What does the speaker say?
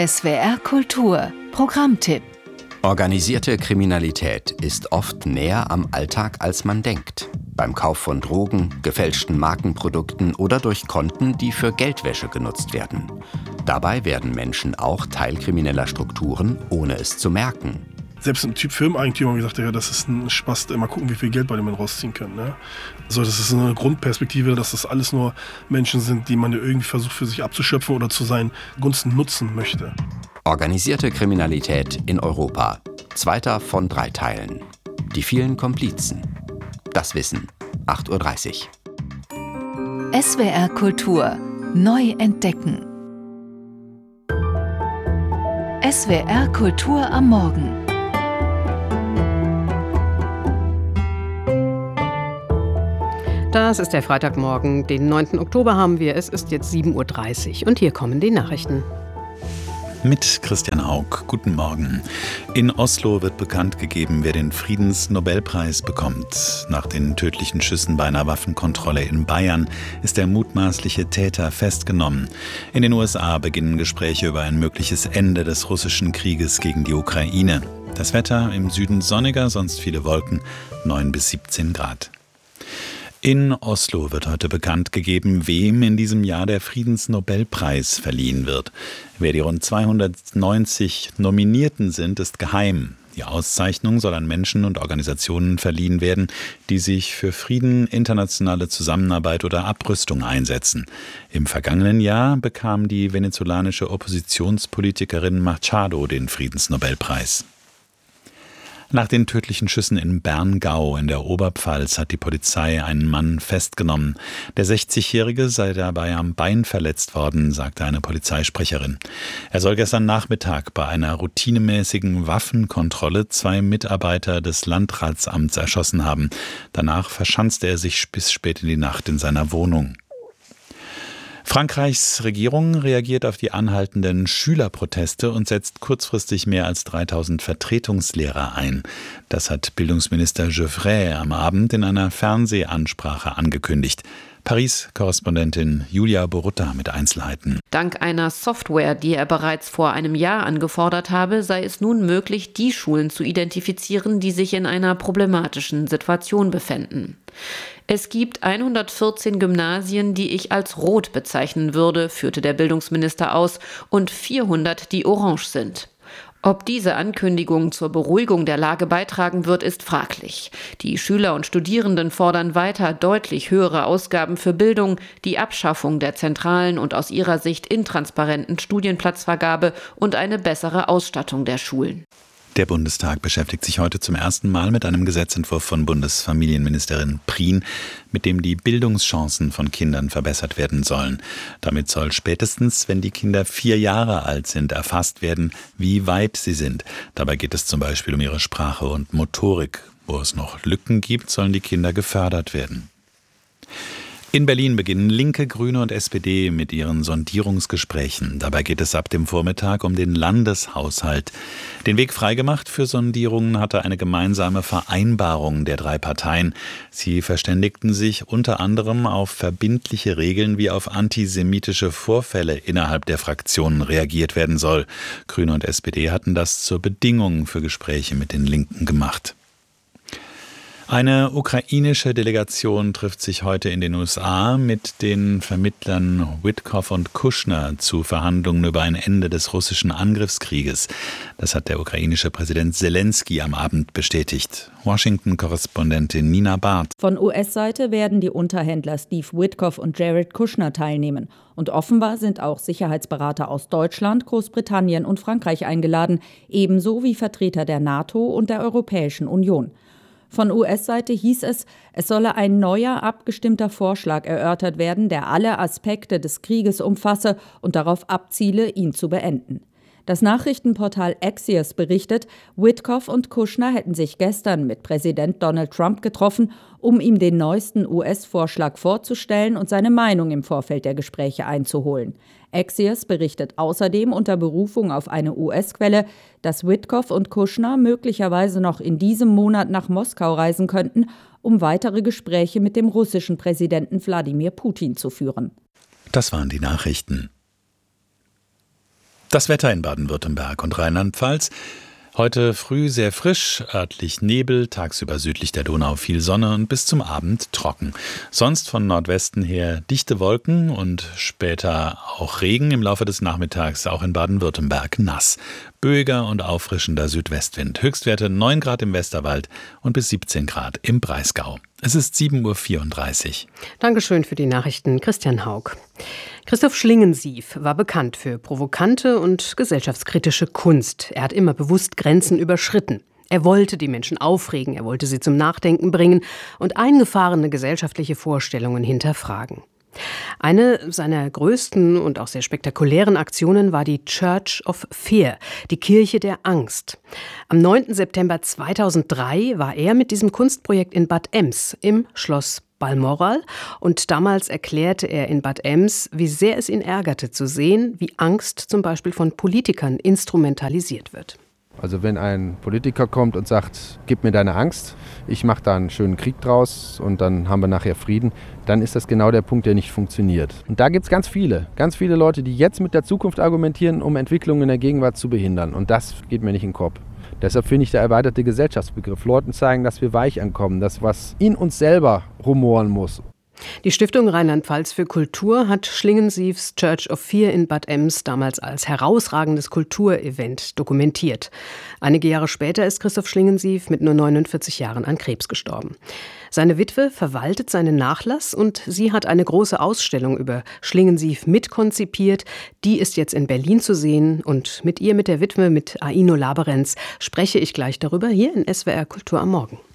SWR Kultur Programmtipp. Organisierte Kriminalität ist oft näher am Alltag, als man denkt. Beim Kauf von Drogen, gefälschten Markenprodukten oder durch Konten, die für Geldwäsche genutzt werden. Dabei werden Menschen auch Teil krimineller Strukturen, ohne es zu merken. Selbst ein Typ Firmeneigentümer gesagt, ja, das ist ein Spaß, mal gucken, wie viel Geld bei dem man rausziehen können. Ne? So, das ist eine Grundperspektive, dass das alles nur Menschen sind, die man irgendwie versucht für sich abzuschöpfen oder zu seinen Gunsten nutzen möchte. Organisierte Kriminalität in Europa. 2. von 3 Teilen. Die vielen Komplizen. Das Wissen. 8:30 Uhr. SWR Kultur. Neu entdecken. SWR Kultur am Morgen. Das ist der Freitagmorgen, den 9. Oktober haben wir. Es ist jetzt 7:30 Uhr und hier kommen die Nachrichten. Mit Christian Haug. Guten Morgen. In Oslo wird bekannt gegeben, wer den Friedensnobelpreis bekommt. Nach den tödlichen Schüssen bei einer Waffenkontrolle in Bayern ist der mutmaßliche Täter festgenommen. In den USA beginnen Gespräche über ein mögliches Ende des russischen Krieges gegen die Ukraine. Das Wetter im Süden sonniger, sonst viele Wolken, 9 bis 17 Grad. In Oslo wird heute bekannt gegeben, wem in diesem Jahr der Friedensnobelpreis verliehen wird. Wer die rund 290 Nominierten sind, ist geheim. Die Auszeichnung soll an Menschen und Organisationen verliehen werden, die sich für Frieden, internationale Zusammenarbeit oder Abrüstung einsetzen. Im vergangenen Jahr bekam die venezolanische Oppositionspolitikerin Machado den Friedensnobelpreis. Nach den tödlichen Schüssen in Berngau in der Oberpfalz hat die Polizei einen Mann festgenommen. Der 60-Jährige sei dabei am Bein verletzt worden, sagte eine Polizeisprecherin. Er soll gestern Nachmittag bei einer routinemäßigen Waffenkontrolle 2 Mitarbeiter des Landratsamts erschossen haben. Danach verschanzte er sich bis spät in die Nacht in seiner Wohnung. Frankreichs Regierung reagiert auf die anhaltenden Schülerproteste und setzt kurzfristig mehr als 3000 Vertretungslehrer ein. Das hat Bildungsminister Geoffrey am Abend in einer Fernsehansprache angekündigt. Paris-Korrespondentin Julia Borutta mit Einzelheiten. Dank einer Software, die er bereits vor einem Jahr angefordert habe, sei es nun möglich, die Schulen zu identifizieren, die sich in einer problematischen Situation befänden. Es gibt 114 Gymnasien, die ich als rot bezeichnen würde, führte der Bildungsminister aus, und 400, die orange sind. Ob diese Ankündigung zur Beruhigung der Lage beitragen wird, ist fraglich. Die Schüler und Studierenden fordern weiter deutlich höhere Ausgaben für Bildung, die Abschaffung der zentralen und aus ihrer Sicht intransparenten Studienplatzvergabe und eine bessere Ausstattung der Schulen. Der Bundestag beschäftigt sich heute zum ersten Mal mit einem Gesetzentwurf von Bundesfamilienministerin Prien, mit dem die Bildungschancen von Kindern verbessert werden sollen. Damit soll spätestens, wenn die Kinder 4 Jahre alt sind, erfasst werden, wie weit sie sind. Dabei geht es zum Beispiel um ihre Sprache und Motorik. Wo es noch Lücken gibt, sollen die Kinder gefördert werden. In Berlin beginnen Linke, Grüne und SPD mit ihren Sondierungsgesprächen. Dabei geht es ab dem Vormittag um den Landeshaushalt. Den Weg freigemacht für Sondierungen hatte eine gemeinsame Vereinbarung der 3 Parteien. Sie verständigten sich unter anderem auf verbindliche Regeln, wie auf antisemitische Vorfälle innerhalb der Fraktionen reagiert werden soll. Grüne und SPD hatten das zur Bedingung für Gespräche mit den Linken gemacht. Eine ukrainische Delegation trifft sich heute in den USA mit den Vermittlern Witkoff und Kushner zu Verhandlungen über ein Ende des russischen Angriffskrieges. Das hat der ukrainische Präsident Selenskyj am Abend bestätigt. Washington-Korrespondentin Nina Barth. Von US-Seite werden die Unterhändler Steve Witkoff und Jared Kushner teilnehmen. Und offenbar sind auch Sicherheitsberater aus Deutschland, Großbritannien und Frankreich eingeladen, ebenso wie Vertreter der NATO und der Europäischen Union. Von US-Seite hieß es, es solle ein neuer, abgestimmter Vorschlag erörtert werden, der alle Aspekte des Krieges umfasse und darauf abziele, ihn zu beenden. Das Nachrichtenportal Axios berichtet, Witkoff und Kushner hätten sich gestern mit Präsident Donald Trump getroffen, um ihm den neuesten US-Vorschlag vorzustellen und seine Meinung im Vorfeld der Gespräche einzuholen. Axios berichtet außerdem unter Berufung auf eine US-Quelle, dass Witkoff und Kushner möglicherweise noch in diesem Monat nach Moskau reisen könnten, um weitere Gespräche mit dem russischen Präsidenten Wladimir Putin zu führen. Das waren die Nachrichten. Das Wetter in Baden-Württemberg und Rheinland-Pfalz. Heute früh sehr frisch, örtlich Nebel, tagsüber südlich der Donau viel Sonne und bis zum Abend trocken. Sonst von Nordwesten her dichte Wolken und später auch Regen, im Laufe des Nachmittags auch in Baden-Württemberg nass. Böiger und auffrischender Südwestwind. Höchstwerte 9 Grad im Westerwald und bis 17 Grad im Breisgau. Es ist 7.34 Uhr. Dankeschön für die Nachrichten, Christian Haug. Christoph Schlingensief war bekannt für provokante und gesellschaftskritische Kunst. Er hat immer bewusst Grenzen überschritten. Er wollte die Menschen aufregen, er wollte sie zum Nachdenken bringen und eingefahrene gesellschaftliche Vorstellungen hinterfragen. Eine seiner größten und auch sehr spektakulären Aktionen war die Church of Fear, die Kirche der Angst. Am 9. September 2003 war er mit diesem Kunstprojekt in Bad Ems im Schloss Balmoral und damals erklärte er in Bad Ems, wie sehr es ihn ärgerte zu sehen, wie Angst zum Beispiel von Politikern instrumentalisiert wird. Also wenn ein Politiker kommt und sagt, gib mir deine Angst, ich mache da einen schönen Krieg draus und dann haben wir nachher Frieden, dann ist das genau der Punkt, der nicht funktioniert. Und da gibt es ganz viele Leute, die jetzt mit der Zukunft argumentieren, um Entwicklungen in der Gegenwart zu behindern. Und das geht mir nicht in den Kopf. Deshalb finde ich der erweiterte Gesellschaftsbegriff, Leuten zeigen, dass wir weich ankommen, dass was in uns selber rumoren muss. Die Stiftung Rheinland-Pfalz für Kultur hat Schlingensiefs Church of Fear in Bad Ems damals als herausragendes Kulturevent dokumentiert. Einige Jahre später ist Christoph Schlingensief mit nur 49 Jahren an Krebs gestorben. Seine Witwe verwaltet seinen Nachlass und sie hat eine große Ausstellung über Schlingensief mitkonzipiert. Die ist jetzt in Berlin zu sehen und mit der Witwe, mit Aino Laberenz, spreche ich gleich darüber hier in SWR Kultur am Morgen.